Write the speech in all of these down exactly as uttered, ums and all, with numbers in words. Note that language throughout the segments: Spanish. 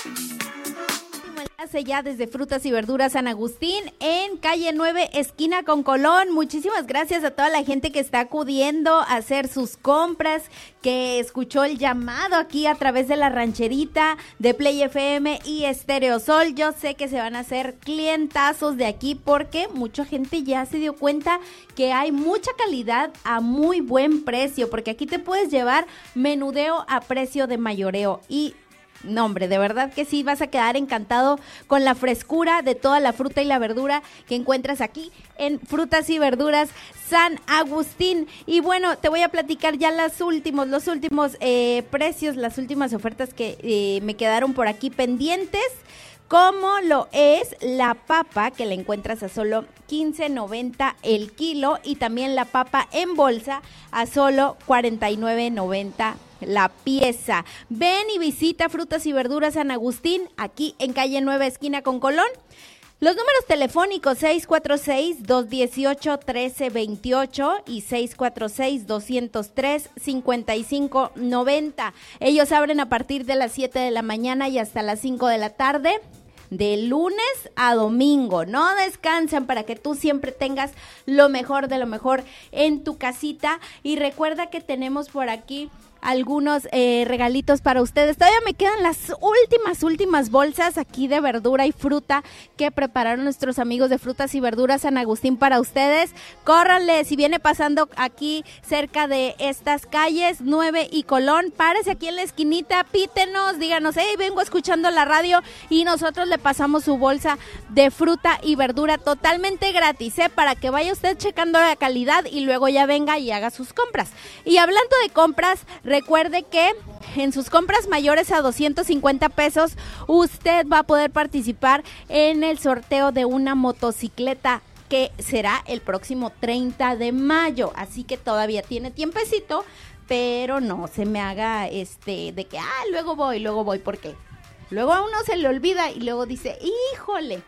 Ya desde Frutas y Verduras San Agustín, en calle nueve, esquina con Colón. Muchísimas gracias a toda la gente que está acudiendo a hacer sus compras, que escuchó el llamado aquí a través de la rancherita de Play F M y Estéreo Sol. Yo sé que se van a hacer clientazos de aquí porque mucha gente ya se dio cuenta que hay mucha calidad a muy buen precio, porque aquí te puedes llevar menudeo a precio de mayoreo y no, hombre, de verdad que sí, vas a quedar encantado con la frescura de toda la fruta y la verdura que encuentras aquí en Frutas y Verduras San Agustín. Y bueno, te voy a platicar ya los últimos, los últimos eh, precios, las últimas ofertas que eh, me quedaron por aquí pendientes, como lo es la papa, que la encuentras a solo quince noventa el kilo, y también la papa en bolsa a solo cuarenta y nueve noventa la pieza. Ven y visita Frutas y Verduras San Agustín, aquí en calle nueve, esquina con Colón. Los números telefónicos seis cuatro seis, dos uno ocho, uno tres dos ocho y seis cuatro seis, dos cero tres, cinco cinco nueve cero. Ellos abren a partir de las siete de la mañana y hasta las cinco de la tarde, de lunes a domingo. No descansan para que tú siempre tengas lo mejor de lo mejor en tu casita. Y recuerda que tenemos por aquí algunos eh, regalitos para ustedes. Todavía me quedan las últimas, últimas bolsas aquí de verdura y fruta que prepararon nuestros amigos de Frutas y Verduras San Agustín para ustedes. Córranle, si viene pasando aquí cerca de estas calles, nueve y Colón, párese aquí en la esquinita, pítenos, díganos, hey, vengo escuchando la radio, y nosotros le pasamos su bolsa de fruta y verdura totalmente gratis, ¿eh? Para que vaya usted checando la calidad y luego ya venga y haga sus compras. Y hablando de compras, recuerde que en sus compras mayores a doscientos cincuenta pesos, usted va a poder participar en el sorteo de una motocicleta que será el próximo treinta de mayo. Así que todavía tiene tiempecito, pero no se me haga este de que, ah, luego voy, luego voy, porque luego a uno se le olvida y luego dice, híjole,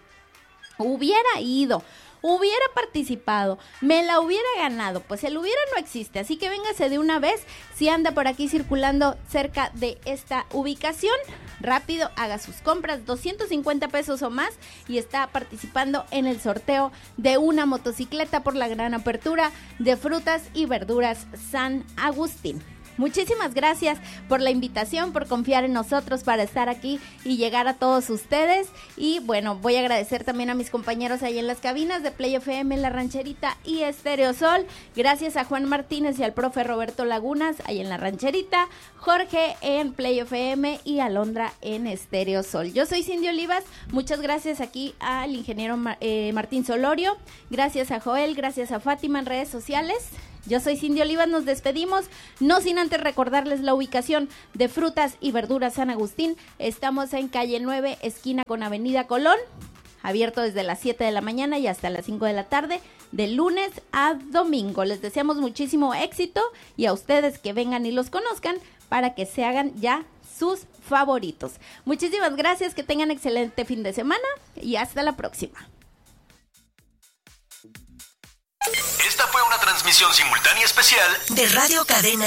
hubiera ido, hubiera participado, me la hubiera ganado. Pues el hubiera no existe, así que véngase de una vez. Si anda por aquí circulando cerca de esta ubicación, rápido, haga sus compras, doscientos cincuenta pesos o más, y está participando en el sorteo de una motocicleta por la gran apertura de Frutas y Verduras San Agustín. Muchísimas gracias por la invitación, por confiar en nosotros para estar aquí y llegar a todos ustedes. Y bueno, voy a agradecer también a mis compañeros ahí en las cabinas de Play F M, La Rancherita y Estéreo Sol. Gracias a Juan Martínez y al profe Roberto Lagunas ahí en La Rancherita, Jorge en Play F M y Alondra en Estéreo Sol. Yo soy Cindy Olivas, muchas gracias aquí al ingeniero eh, Martín Solorio, gracias a Joel, gracias a Fátima en redes sociales. Yo soy Cindy Olivas, nos despedimos, no sin antes recordarles la ubicación de Frutas y Verduras San Agustín. Estamos en calle nueve, esquina con avenida Colón, abierto desde las siete de la mañana y hasta las cinco de la tarde, de lunes a domingo. Les deseamos muchísimo éxito y a ustedes que vengan y los conozcan para que se hagan ya sus favoritos. Muchísimas gracias, que tengan excelente fin de semana y hasta la próxima. Esta fue una transmisión simultánea especial de Radio Cadena